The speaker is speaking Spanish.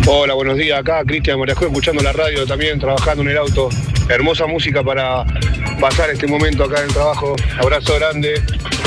Hola, buenos días. Acá Cristian Marajó, escuchando la radio también, trabajando en el auto. Hermosa música para pasar este momento acá en el trabajo. Abrazo grande.